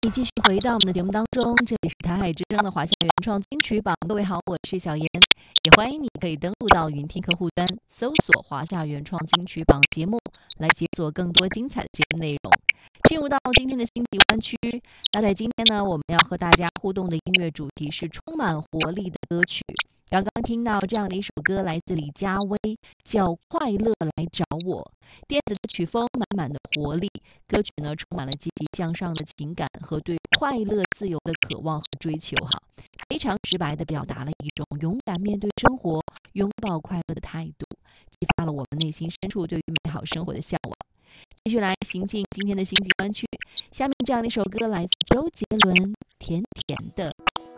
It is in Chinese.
继续回到我们的节目当中，这里是台海之声的华夏原创金曲榜。各位好，我是小妍，也欢迎你可以登录到云听客户端，搜索华夏原创金曲榜节目，来解锁更多精彩的节目内容。进入到今天的星级湾区，那在今天呢，我们要和大家互动的音乐主题是充满活力的歌曲。刚刚听到这样的一首歌，来自李佳薇，叫《快乐来找我》，电子的曲风满满的活力，歌曲呢充满了积极向上的情感和对快乐自由的渴望和追求，非常直白地表达了一种勇敢面对生活、拥抱快乐的态度，激发了我们内心深处对于美好生活的向往。继续来行进今天的星际湾区，下面这样的一首歌来自周杰伦，《甜甜的》。